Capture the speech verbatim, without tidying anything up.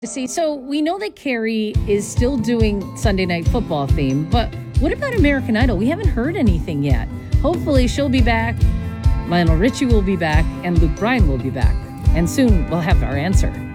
See, so we know that Carrie is still doing Sunday Night Football theme, but what about American Idol? We haven't heard anything yet. Hopefully she'll be back, Lionel Richie will be back, and Luke Bryan will be back. And soon we'll have our answer.